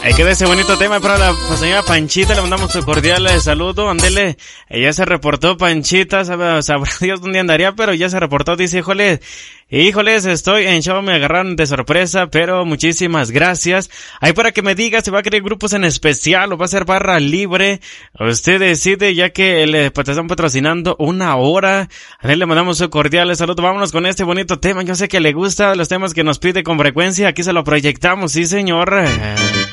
Ahí queda ese bonito tema para la señora Panchita, le mandamos su cordial saludo, ándele, ella se reportó Panchita, sabrá Dios dónde andaría, pero ya se reportó, dice, híjoles, estoy en show, me agarraron de sorpresa, pero muchísimas gracias. Ahí para que me diga si va a querer grupos en especial o va a ser barra libre, usted decide, ya que le están patrocinando una hora. A él le mandamos su cordial saludo, vámonos con este bonito tema, yo sé que le gusta los temas que nos pide con frecuencia, aquí se lo proyectamos, sí señor.